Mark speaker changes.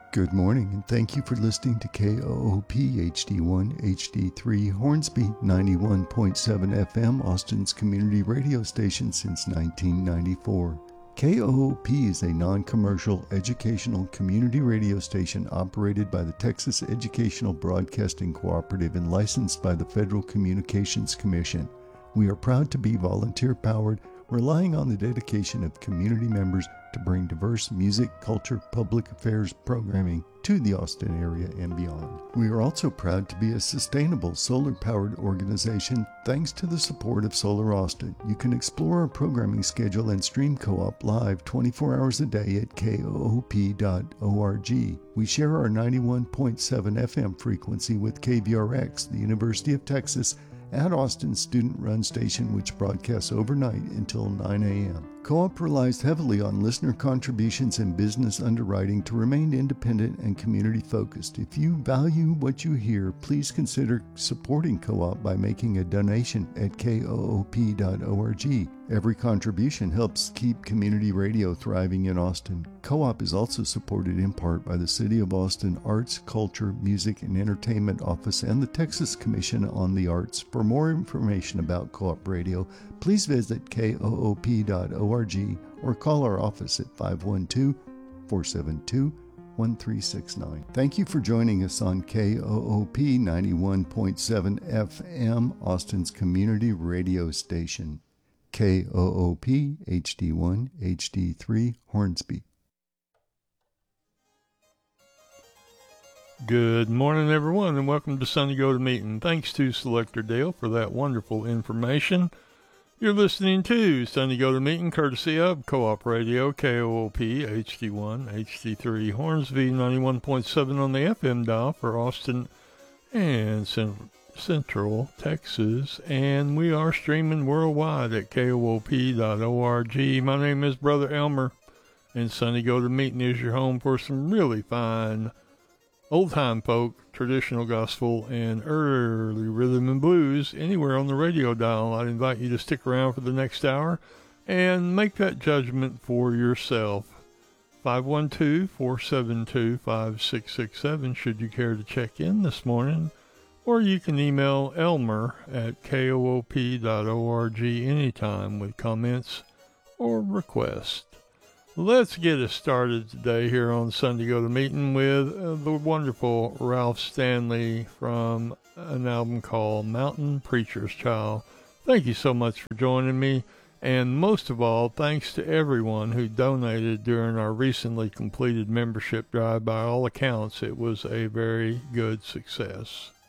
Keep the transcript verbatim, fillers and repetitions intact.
Speaker 1: Good morning, and thank you for listening to K O O P H D one H D three Hornsby ninety-one point seven F M, Austin's community radio station since nineteen ninety-four. K O O P is a non-commercial educational community radio station operated by the Texas Educational Broadcasting Cooperative and licensed by the Federal Communications Commission. We are proud to be volunteer-powered, relying on the dedication of community members to bring diverse music, culture, public affairs programming to the Austin area and beyond. We are also proud to be a sustainable solar-powered organization thanks to the support of Solar Austin. You can explore our programming schedule and stream Co-op live twenty-four hours a day at K O O P dot org. We share our ninety-one point seven F M frequency with K V R X, the University of Texas, at Austin's student-run station, which broadcasts overnight until nine a.m. Co-op relies heavily on listener contributions and business underwriting to remain independent and community-focused. If you value what you hear, please consider supporting Co-op by making a donation at K O O P dot org. Every contribution helps keep community radio thriving in Austin. Co-op is also supported in part by the City of Austin Arts, Culture, Music, and Entertainment Office and the Texas Commission on the Arts. For more information about Co-op Radio, please visit K O O P dot org or call our office at five one two, four seven two, one three six nine. Thank you for joining us on K O O P ninety-one point seven F M, Austin's community radio station. K O O P H D one H D three Hornsby.
Speaker 2: Good morning, everyone, and welcome to Sunday Go to Meeting. Thanks to Selector Dale for that wonderful information. You're listening to Sunday Go to Meeting, courtesy of Co-op Radio, K O O P H D one H D three Hornsby, ninety-one point seven on the F M dial for Austin and Central Texas, and we are streaming worldwide at K O O P dot org. My name is Brother Elmer, and Sunday Go to Meeting is your home for some really fine old-time folk, traditional gospel, and early rhythm and blues anywhere on the radio dial. I'd invite you to stick around for the next hour and make that judgment for yourself. five one two, four seven two, five six six seven should you care to check in this morning. Or you can email Elmer at K O O P dot org anytime with comments or requests. Let's get us started today here on Sunday Go to Meeting with uh, the wonderful Ralph Stanley from an album called Mountain Preacher's Child. Thank you so much for joining me, and most of all, thanks to everyone who donated during our recently completed membership drive. By all accounts, it was a very good success.